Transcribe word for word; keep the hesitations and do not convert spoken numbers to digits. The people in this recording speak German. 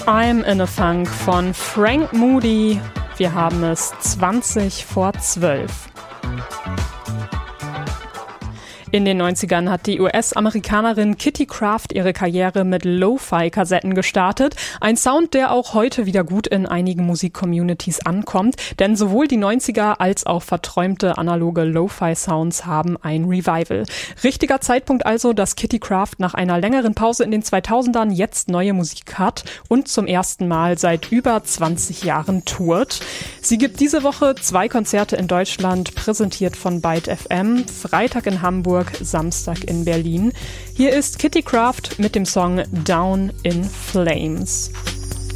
I'm in a Funk von Frank Moody. Wir haben es zwanzig vor zwölf. In den neunzigern hat die U S-Amerikanerin Kitty Craft ihre Karriere mit Lo-Fi-Kassetten gestartet. Ein Sound, der auch heute wieder gut in einigen Musik-Communities ankommt. Denn sowohl die neunziger als auch verträumte analoge Lo-Fi-Sounds haben ein Revival. Richtiger Zeitpunkt also, dass Kitty Craft nach einer längeren Pause in den zweitausendern jetzt neue Musik hat und zum ersten Mal seit über zwanzig Jahren tourt. Sie gibt diese Woche zwei Konzerte in Deutschland, präsentiert von Byte F M, Freitag in Hamburg, Samstag in Berlin. Hier ist Kitty Craft mit dem Song Down in Flames.